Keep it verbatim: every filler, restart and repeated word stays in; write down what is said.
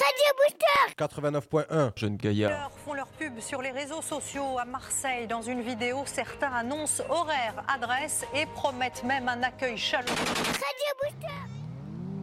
Booster quatre-vingt-neuf point un, Jeune Gaillard. Font leur pub sur les réseaux sociaux à Marseille. Dans une vidéo, certains annoncent horaire, adresse et promettent même un accueil chaleureux. Radio Booster